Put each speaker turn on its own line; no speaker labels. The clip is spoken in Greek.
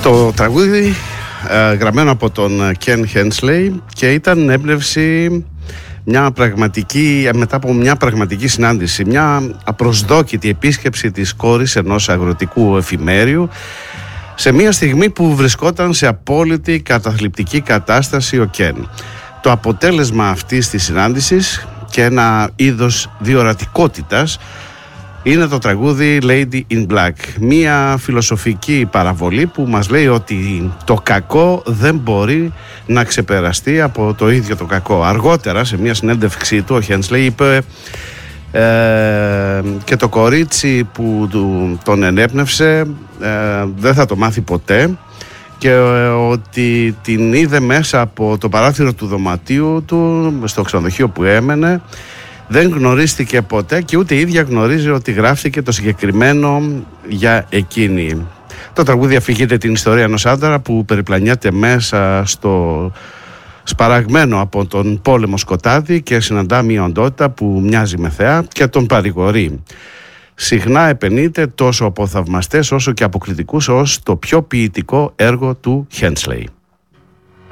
Το τραγούδι γραμμένο από τον Κεν Χένσλεϊ και ήταν έμπνευση μετά από μια πραγματική συνάντηση, μια απροσδόκητη επίσκεψη της κόρης ενός αγροτικού εφημέριου σε μια στιγμή που βρισκόταν σε απόλυτη καταθλιπτική κατάσταση ο Κεν. Το αποτέλεσμα αυτής της συνάντησης και ένα είδος διορατικότητας είναι το τραγούδι Lady in Black, μια φιλοσοφική παραβολή που μας λέει ότι το κακό δεν μπορεί να ξεπεραστεί από το ίδιο το κακό. Αργότερα σε μια συνέντευξή του ο Χένσλεϊ είπε και το κορίτσι που τον ενέπνευσε δεν θα το μάθει ποτέ και ότι την είδε μέσα από το παράθυρο του δωματίου του στο ξενοδοχείο που έμενε. Δεν γνωρίστηκε ποτέ και ούτε η ίδια γνωρίζει ότι γράφτηκε το συγκεκριμένο για εκείνη. Το τραγούδι αφηγείται την ιστορία ενός άντρα που περιπλανιέται μέσα στο σπαραγμένο από τον πόλεμο σκοτάδι και συναντά μια οντότητα που μοιάζει με θεά και τον παρηγορεί. Συχνά επενείται τόσο από θαυμαστές όσο και από κριτικούς ως το πιο ποιητικό έργο του Χένσλεϊ.